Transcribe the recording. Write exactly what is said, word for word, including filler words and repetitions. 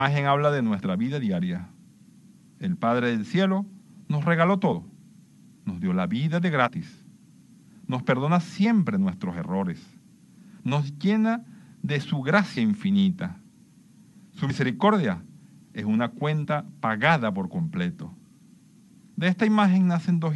imagen habla de nuestra vida diaria. El Padre del Cielo nos regaló todo. Nos dio la vida de gratis. Nos perdona siempre nuestros errores. Nos llena de su gracia infinita. Su misericordia es una cuenta pagada por completo. De esta imagen nacen dos